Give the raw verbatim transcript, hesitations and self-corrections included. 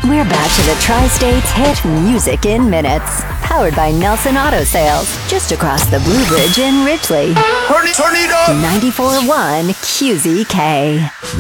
We're back to the Tri-States hit Music in Minutes. Powered by Nelson Auto Sales, just across the Blue Bridge in Ridgely. Turn it, turn it up! ninety-four point one Q Z K.